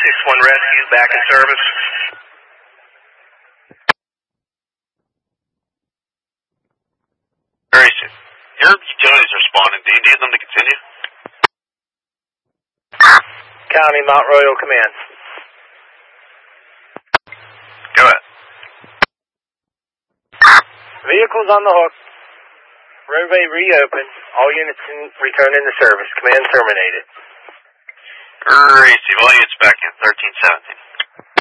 6-1 rescue, back in service. Your utilities are responding. Do you need them to continue? County, Mount Royal Command. Go ahead. Vehicles on the hook. Roadway reopened. All units return into service. Command terminated. Greasy. All units back in 1317.